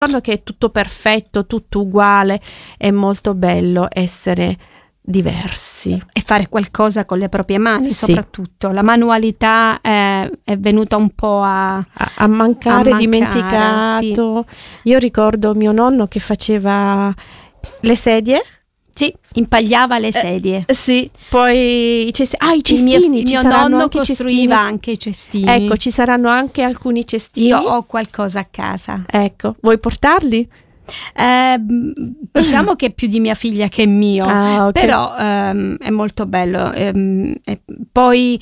che è tutto perfetto, tutto uguale, è molto bello essere diversi e fare qualcosa con le proprie mani, sì. Soprattutto la manualità è venuta un po' a mancare, dimenticato. Sì. Io ricordo mio nonno che faceva le sedie. Sì, impagliava le sedie. Sì, poi i cestini. Mio nonno costruiva anche i cestini. Ecco, ci saranno anche alcuni cestini. Io ho qualcosa a casa. Ecco, vuoi portarli? Diciamo che è più di mia figlia che mio, okay. Però è molto bello. E poi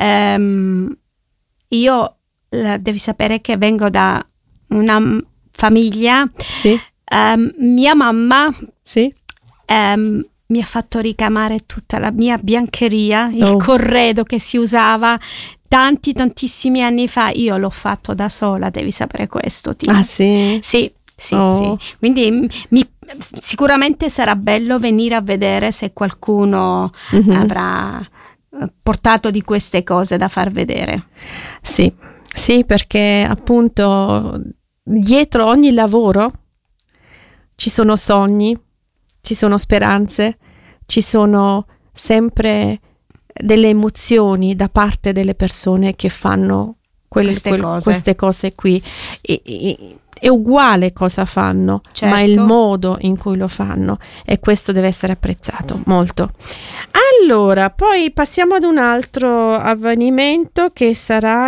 io devi sapere che vengo da una famiglia. Sì. Mia mamma. Sì. Mi ha fatto ricamare tutta la mia biancheria, il corredo che si usava tantissimi anni fa. Io l'ho fatto da sola, devi sapere questo. Tina. Ah sì? Sì. Quindi sicuramente sarà bello venire a vedere se qualcuno avrà portato di queste cose da far vedere. Sì, perché appunto dietro ogni lavoro ci sono sogni, ci sono speranze, ci sono sempre delle emozioni da parte delle persone che fanno queste cose qui. È uguale cosa fanno, certo. Ma il modo in cui lo fanno, e questo deve essere apprezzato molto. Allora, poi passiamo ad un altro avvenimento che sarà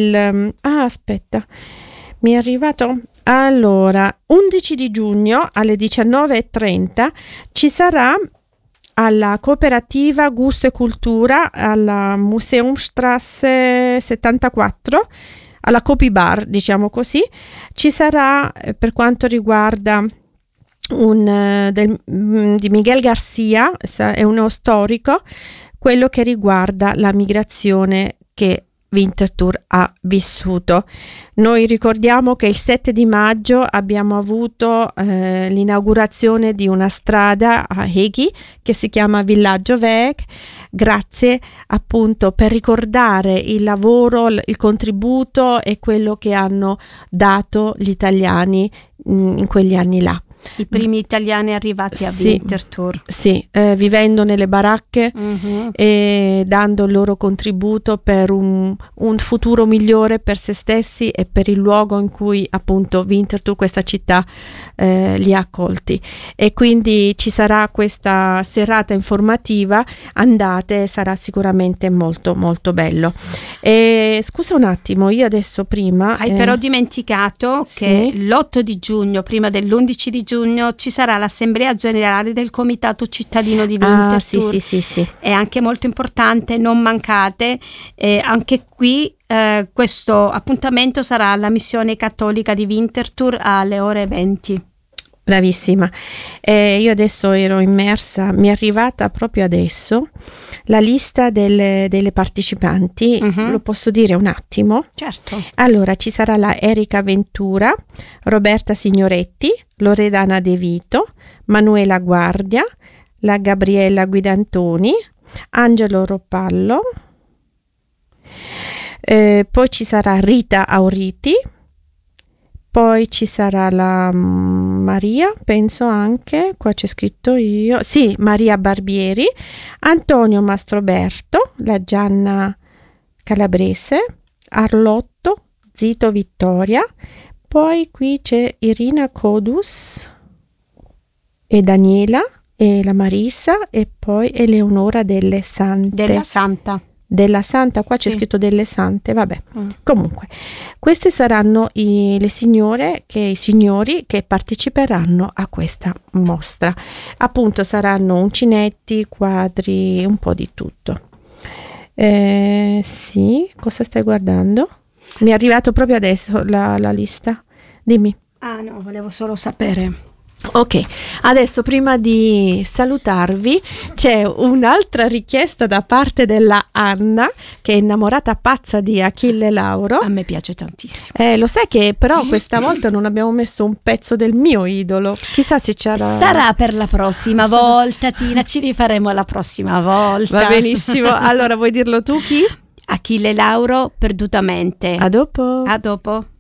mi è arrivato. Allora, 11 di giugno alle 19:30 ci sarà alla cooperativa Gusto e Cultura alla Museumstrasse 74, alla Copi Bar, diciamo così, ci sarà per quanto riguarda di Miguel Garcia, è uno storico, quello che riguarda la migrazione che Winterthur ha vissuto. Noi ricordiamo che il 7 di maggio abbiamo avuto l'inaugurazione di una strada a Hegi che si chiama Villaggio Weg, grazie appunto per ricordare il lavoro, il contributo e quello che hanno dato gli italiani in quegli anni là. I primi italiani arrivati a Winterthur. Sì, vivendo nelle baracche e dando il loro contributo per un futuro migliore per se stessi e per il luogo in cui appunto Winterthur, questa città, li ha accolti. E quindi ci sarà questa serata informativa, andate, sarà sicuramente molto molto bello. Scusa un attimo, io adesso prima... Hai però dimenticato che l'8 di giugno, prima dell'11 di giugno, ci sarà l'assemblea generale del comitato cittadino di Winterthur. Sì. È anche molto importante, non mancate. Anche qui questo appuntamento sarà alla missione cattolica di Winterthur alle ore 20. Bravissima. Io adesso ero immersa, mi è arrivata proprio adesso la lista delle partecipanti. Lo posso dire un attimo? Certo. Allora, ci sarà la Erika Ventura, Roberta Signoretti, Loredana De Vito, Manuela Guardia, la Gabriella Guidantoni, Angelo Ropallo, poi ci sarà Rita Auriti, poi ci sarà la Maria, penso anche, qua c'è scritto io, sì, Maria Barbieri, Antonio Mastroberto, la Gianna Calabrese, Arlotto, Zito Vittoria, poi qui c'è Irina Codus e Daniela e la Marissa e poi Eleonora Delle Sante. Della Santa, qua c'è scritto Delle Sante, vabbè. Comunque, queste saranno le signore i signori che parteciperanno a questa mostra. Appunto saranno uncinetti, quadri, un po' di tutto. Sì, cosa stai guardando? Mi è arrivato proprio adesso la lista. Dimmi. Ah no, volevo solo sapere. Ok, adesso prima di salutarvi c'è un'altra richiesta da parte della Anna, che è innamorata pazza di Achille Lauro. A me piace tantissimo. Lo sai che però questa volta non abbiamo messo un pezzo del mio idolo. Chissà se sarà per la prossima volta, Tina, ci rifaremo la prossima volta. Va benissimo, allora vuoi dirlo tu chi? Achille Lauro, Perdutamente. A dopo. A dopo.